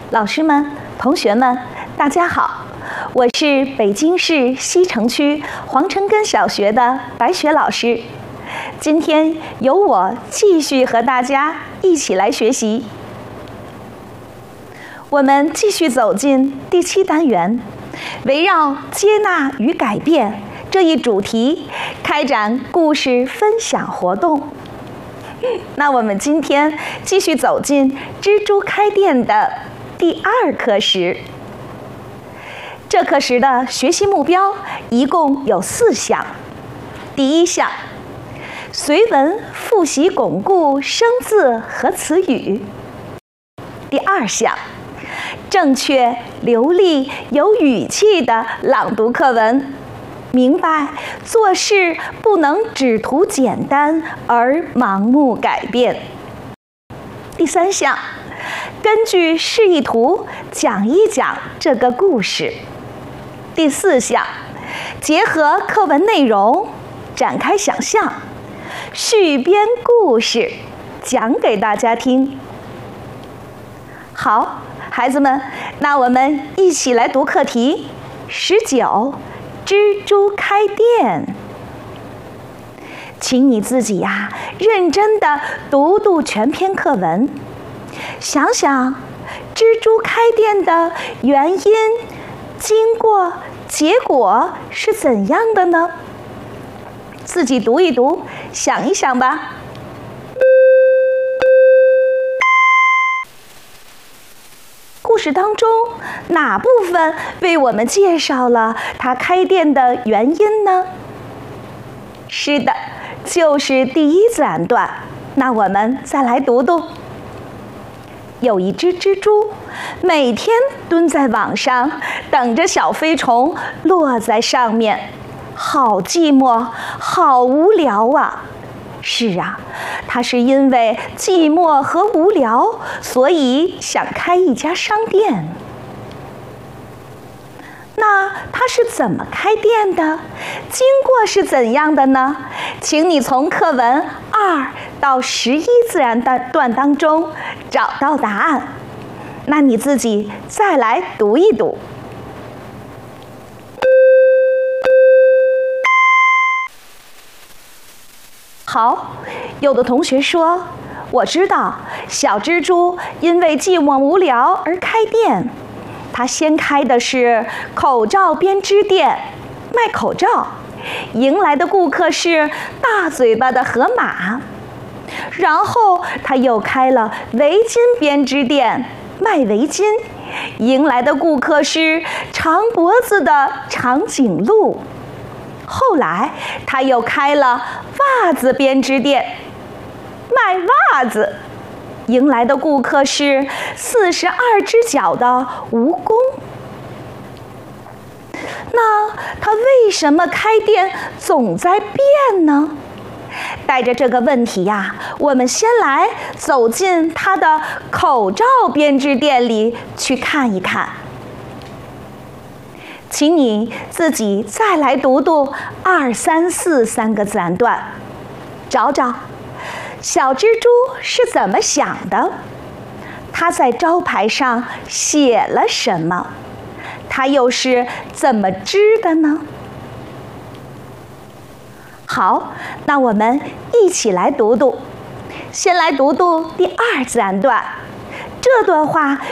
老师们、同学们，大家好，我是北京市西城区黄城根小学的白雪老师。今天由我继续和大家一起来学习。我们继续走进第7单元，围绕接纳与改变这一主题开展故事分享活动。那我们今天继续走进蜘蛛开店的第2课时。这课时的学习目标一共有4项。第1项，随文复习巩固生字和词语。第2项，正确流利有语气的朗读课文，明白做事不能只图简单而盲目改变。第3项，根据示意图讲一讲这个故事。第4项，结合课文内容展开想象，续编故事讲给大家听。好，孩子们，那我们一起来读课题19，蜘蛛开店。请你自己呀，认真地读全篇课文，想想蜘蛛开店的原因、经过、结果是怎样的呢？自己读一读，想一想吧。故事当中哪部分为我们介绍了他开店的原因呢？是的，就是第1自然段。那我们再来读。有一只蜘蛛，每天蹲在网上，等着小飞虫落在上面，好寂寞，好无聊啊！是啊，它是因为寂寞和无聊，所以想开一家商店。那它是怎么开店的？经过是怎样的呢？请你从课文2到11自然段当中找到答案。那你自己再来读一读。好，有的同学说，我知道小蜘蛛因为寂寞无聊而开店。他先开的是口罩编织店，卖口罩，迎来的顾客是大嘴巴的河马。然后他又开了围巾编织店，卖围巾，迎来的顾客是长脖子的长颈鹿。后来他又开了袜子编织店，卖袜子，迎来的顾客是42只脚的蜈蚣。那他为什么开店总在变呢？带着这个问题呀，我们先来走进他的口罩编织店里去看一看。请你自己再来读2、3、4 3个自然段，找找小蜘蛛是怎么想的，它在招牌上写了什么，它又是怎么织的呢？好，那我们一起来读。先来读第2自然段，这段话